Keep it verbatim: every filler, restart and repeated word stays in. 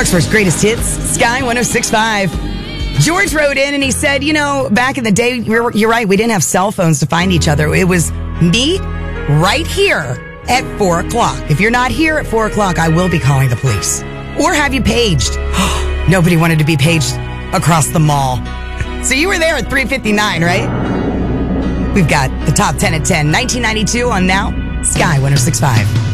Clarksburg's greatest hits, Sky one oh six point five. George wrote in and he said, you know, back in the day, you're, you're right, we didn't have cell phones to find each other. It was me right here at four o'clock. If you're not here at four o'clock, I will be calling the police. Or have you paged? Nobody wanted to be paged across the mall. So you were there at three fifty-nine, right? We've got the top ten at ten. nineteen ninety-two on Now, Sky one oh six point five.